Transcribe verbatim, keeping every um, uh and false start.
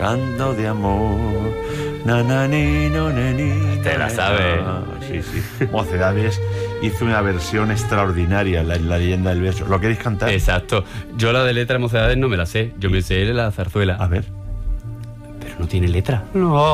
canto de amor. Na, na, ni, no, na, ni, Te la na, sabes. na. Sí, sí. Mocedades hizo una versión extraordinaria, la, la leyenda del beso. ¿Lo queréis cantar? Exacto. Yo la de letra de Mocedades no me la sé. Yo me sé la zarzuela. A ver. Pero no tiene letra. No.